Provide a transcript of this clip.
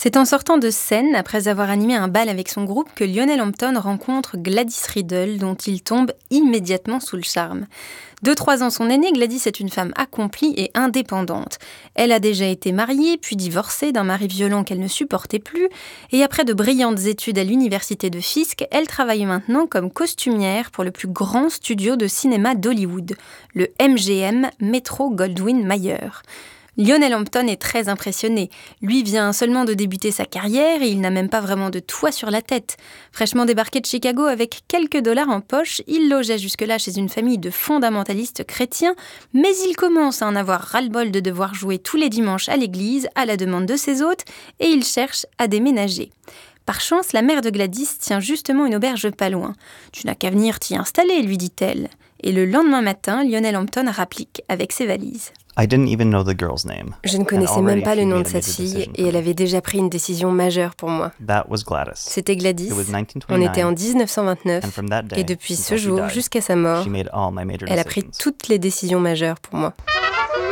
C'est en sortant de scène, après avoir animé un bal avec son groupe, que Lionel Hampton rencontre Gladys Riddle, dont il tombe immédiatement sous le charme. De 3 ans son aînée, Gladys est une femme accomplie et indépendante. Elle a déjà été mariée, puis divorcée d'un mari violent qu'elle ne supportait plus, et après de brillantes études à l'université de Fisk, elle travaille maintenant comme costumière pour le plus grand studio de cinéma d'Hollywood, le MGM Metro-Goldwyn-Mayer. Lionel Hampton est très impressionné. Lui vient seulement de débuter sa carrière et il n'a même pas vraiment de toit sur la tête. Fraîchement débarqué de Chicago avec quelques dollars en poche, il logeait jusque-là chez une famille de fondamentalistes chrétiens, mais il commence à en avoir ras-le-bol de devoir jouer tous les dimanches à l'église à la demande de ses hôtes et il cherche à déménager. Par chance, la mère de Gladys tient justement une auberge pas loin. « Tu n'as qu'à venir t'y installer », lui dit-elle. Et le lendemain matin, Lionel Hampton rapplique avec ses valises. Je ne connaissais même pas le nom de cette fille et elle avait déjà pris une décision majeure pour moi. C'était Gladys. On était en 1929 et depuis ce jour jusqu'à sa mort, elle a pris toutes les décisions majeures pour moi.